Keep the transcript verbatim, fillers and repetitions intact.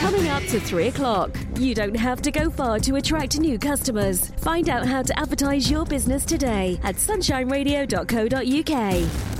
Coming up to three o'clock. You don't have to go far to attract new customers. Find out how to advertise your business today at sunshine radio dot co dot uk.